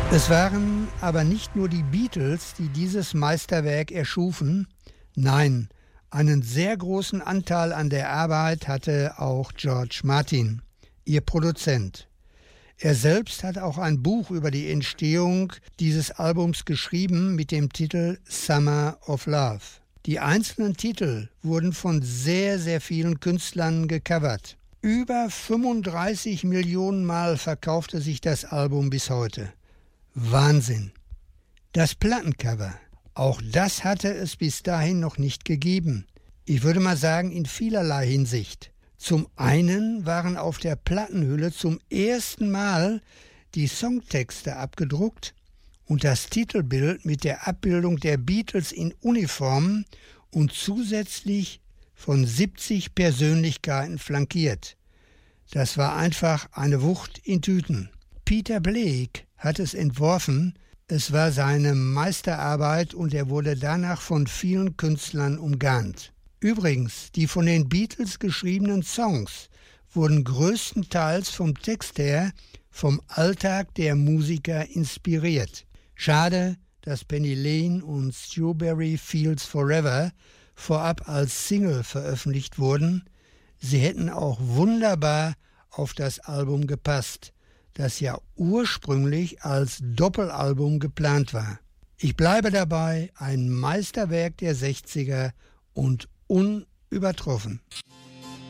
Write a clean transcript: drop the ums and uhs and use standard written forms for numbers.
Es waren aber nicht nur die Beatles, die dieses Meisterwerk erschufen. Nein, einen sehr großen Anteil an der Arbeit hatte auch George Martin, ihr Produzent. Er selbst hat auch ein Buch über die Entstehung dieses Albums geschrieben mit dem Titel Summer of Love. Die einzelnen Titel wurden von sehr, sehr vielen Künstlern gecovert. Über 35 Millionen Mal verkaufte sich das Album bis heute. Wahnsinn! Das Plattencover, auch das hatte es bis dahin noch nicht gegeben. Ich würde mal sagen, in vielerlei Hinsicht. Zum einen waren auf der Plattenhülle zum ersten Mal die Songtexte abgedruckt und das Titelbild mit der Abbildung der Beatles in Uniform und zusätzlich von 70 Persönlichkeiten flankiert. Das war einfach eine Wucht in Tüten. Peter Blake hat es entworfen, es war seine Meisterarbeit und er wurde danach von vielen Künstlern umgarnt. Übrigens, die von den Beatles geschriebenen Songs wurden größtenteils vom Text her vom Alltag der Musiker inspiriert. Schade, dass Penny Lane und Strawberry Fields Forever vorab als Single veröffentlicht wurden. Sie hätten auch wunderbar auf das Album gepasst, das ja ursprünglich als Doppelalbum geplant war. Ich bleibe dabei, ein Meisterwerk der 60er und unübertroffen.